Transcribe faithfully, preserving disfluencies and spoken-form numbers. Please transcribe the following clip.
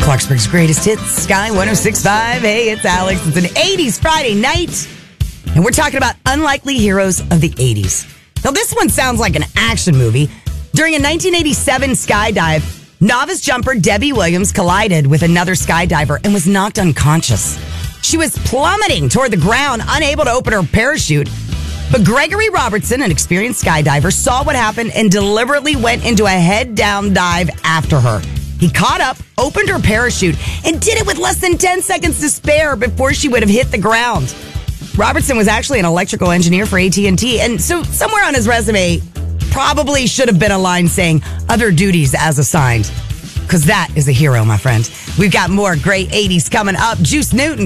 Clarksburg's greatest hits, Sky one oh six point five. Hey, it's Alex. It's an eighties Friday night, and we're talking about unlikely heroes of the eighties. Now, this one sounds like an action movie. During a nineteen eighty-seven skydive, novice jumper Debbie Williams collided with another skydiver and was knocked unconscious. She was plummeting toward the ground, unable to open her parachute. But Gregory Robertson, an experienced skydiver, saw what happened and deliberately went into a head-down dive after her. He caught up, opened her parachute, and did it with less than ten seconds to spare before she would have hit the ground. Robertson was actually an electrical engineer for A T and T, and so somewhere on his resume probably should have been a line saying other duties as assigned. Because that is a hero, my friend. We've got more great eighties coming up. Juice Newton.